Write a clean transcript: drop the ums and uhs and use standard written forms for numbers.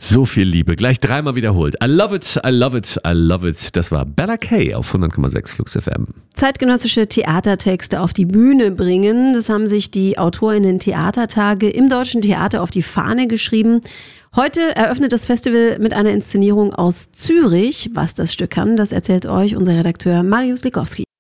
So viel Liebe, gleich dreimal wiederholt. I love it, I love it, I love it. Das war Bella Kay auf 100,6 Flux FM. Zeitgenössische Theatertexte auf die Bühne bringen. Das haben sich die AutorInnen Theatertage im Deutschen Theater auf die Fahne geschrieben. Heute eröffnet das Festival mit einer Inszenierung aus Zürich. Was das Stück kann, das erzählt euch unser Redakteur Marius Likowski.